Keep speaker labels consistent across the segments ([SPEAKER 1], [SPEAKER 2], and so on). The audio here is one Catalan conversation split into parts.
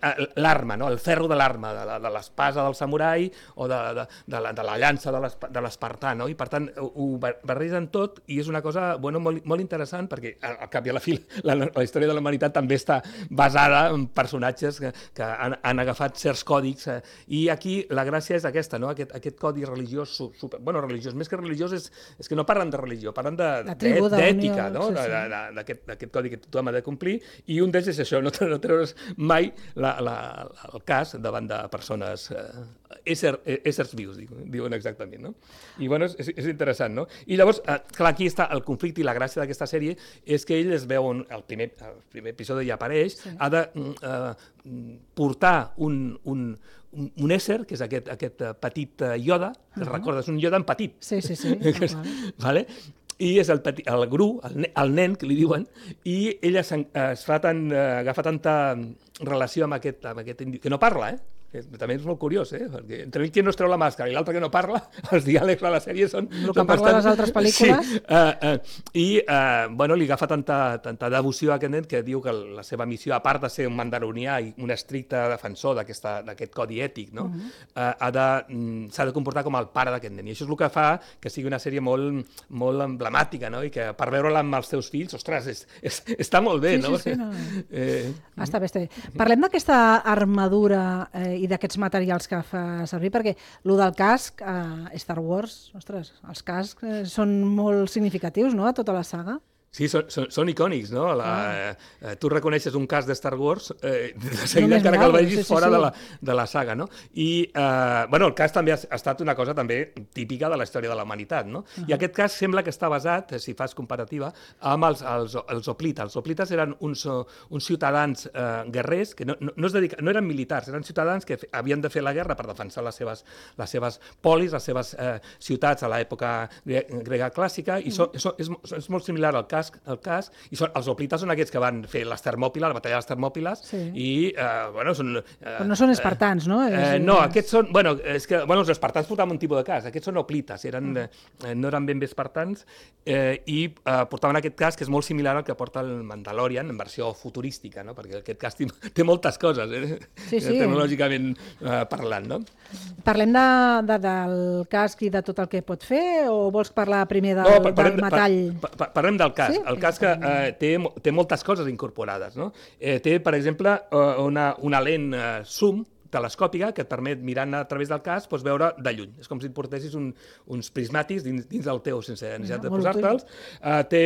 [SPEAKER 1] l'arma, no? El ferro de l'arma, de l'espasa del samurai o de la llança de l'espartà, no? I per tant ho barregen tot i és una cosa molt interessant perquè al cap i a la fi la història de la humanitat també està basada en personatges que han agafat certs còdics i aquí la gràcia és aquesta, no? Aquest codi religiós, religiós, més que religiós és que no parlen de religió, parlen d'ètica, no? D'aquest codi que tothom ha de complir i un d'ells és això, no treure's mai el cas davant de persones, éssers vius, diuen exactament, no? I és interessant, no? I llavors, clar, aquí està el conflicte i la gràcia d'aquesta sèrie és que ell es veu, el primer episodi ja apareix, ha de portar un ésser, que és aquest petit Yoda, que recordes, un Yoda en petit.
[SPEAKER 2] Sí.
[SPEAKER 1] Vale? I és el Gru, el nen, que li diuen, i ella agafa tanta relació amb aquest individu, que no parla, també és molt curiós, perquè entre ell que no es treu la màscara i l'altre que no parla, els diàlegs de la sèrie són...
[SPEAKER 2] El que parla a les altres pel·lícules.
[SPEAKER 1] I li agafa tanta devoció a aquest nen que diu que la seva missió, a part de ser un mandaronià i un estricte defensor d'aquest codi ètic, s'ha de comportar com el pare d'aquest nen. I això és el que fa que sigui una sèrie molt emblemàtica, i que per veure-la amb els teus fills, ostres, està molt bé, no?
[SPEAKER 2] Sí. Està bé. Parlem d'aquesta armadura i d'aquests materials que fa servir, perquè el del casc a Star Wars, ostres, els cascs són molt significatius, no?, a tota la saga.
[SPEAKER 1] Sí, són icònics, no? Tu reconeixes un cas de Star Wars de seguida, encara que el vegis fora de la saga, no? I, el cas també ha estat una cosa també típica de la història de la humanitat, no? I aquest cas sembla que està basat, si fas comparativa, amb els hoplites. Els hoplites eren uns ciutadans guerrers que no eren militars, eren ciutadans que havien de fer la guerra per defensar les seves polis, les seves ciutats a l'època grega clàssica, i és molt similar al cas, i els hoplites són aquests que van fer les Termòpiles, la batalla de les Termòpiles, i, són...
[SPEAKER 2] Però no són espartans, no?
[SPEAKER 1] No, aquests són... és que els espartans portaven un tipus de cas, aquests són hoplites, no eren ben bé espartans, i portaven aquest cas que és molt similar al que porta el Mandalorian, en versió futurística, no? Perquè aquest cas té moltes coses, tecnològicament parlant, no?
[SPEAKER 2] Parlem del casc i de tot el que pot fer, o vols parlar primer del metall?
[SPEAKER 1] Parlem del cas. Sí? El cas que té moltes coses incorporades, no? Té, per exemple, una lent zoom telescòpica que et permet, mirant a través del cas, veure de lluny. És com si et portessis uns prismàtics dins del teu, sense necessitat de posar-te'ls. Té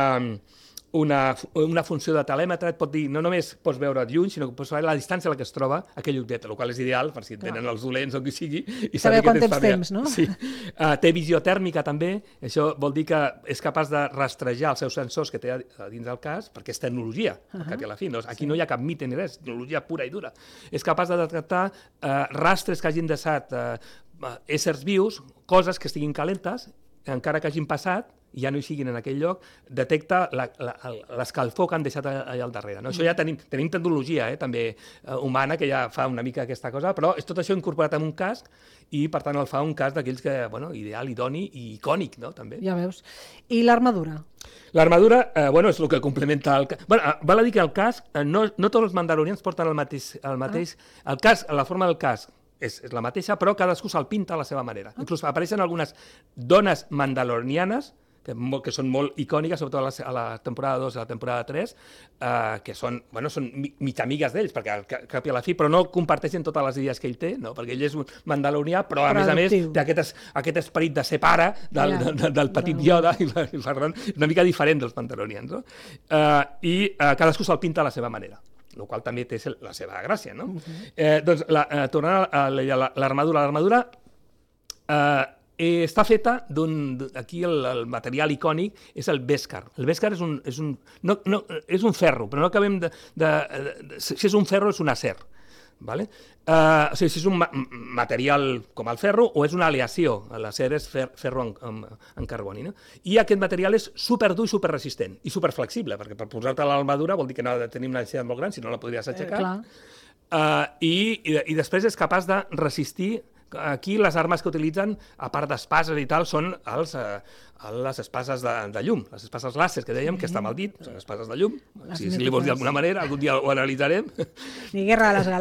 [SPEAKER 1] una funció de telèmetre, et pot dir, no només pots veure lluny, sinó que pots saber la distància a la que es troba aquell objecte, el qual és ideal per si et venen els dolents o qui sigui.
[SPEAKER 2] Saber quant temps, no?
[SPEAKER 1] Sí. Té visió tèrmica també, això vol dir que és capaç de rastrejar els seus sensors que té dins del cas, perquè és tecnologia, al cap i a la fi. Aquí no hi ha cap mite ni res, tecnologia pura i dura. És capaç de detectar rastres que hagin deixat éssers vius, coses que estiguin calentes, encara que hagin passat, i ja no hi siguin en aquell lloc, detecta l'escalfor que han deixat allà al darrere. Això ja tenim tecnologia també humana que ja fa una mica aquesta cosa, però és tot això incorporat en un casc i, per tant, el fa un casc d'aquells que, ideal, idoni i icònic, no?, també.
[SPEAKER 2] Ja veus. I l'armadura?
[SPEAKER 1] L'armadura, és el que complementa el casc. Val a dir que el casc, no tots els mandalorians porten el mateix. El casc, la forma del casc, és la mateixa, però cadascú se'l pinta a la seva manera. Inclús apareixen algunes dones mandalorianes que són molt icòniques, sobretot a la temporada 2 i a la temporada 3, que són mig amigues d'ells, perquè al cap i a la fi, però no comparteixen totes les idees que ell té, perquè ell és un mandalorià, però a més té aquest esperit de ser pare del petit Yoda, i per tant, una mica diferent dels mandalorians. I cadascú se'l pinta a la seva manera, el qual també té la seva gràcia, no? Doncs, tornant a l'armadura, està feta aquí el material icònic és el Beskar. El Beskar és un ferro, però no acabem si és un ferro és un acer. O sigui, si és un material com el ferro o és una aleació. L'acer és ferro en carboni. I aquest material és superdur i superresistent i superflexible, perquè per posar-te l'armadura vol dir que no ha de tenir una densitat molt gran, si no la podries aixecar. I després és capaç de resistir. Aquí les armes que utilitzen, a part d'espases i tal, són les espases de llum, les espases làser que dèiem, que està mal dit, són espases de llum. Si li vols dir d'alguna manera, algun dia ho analitzarem.
[SPEAKER 2] Ni Guerra de les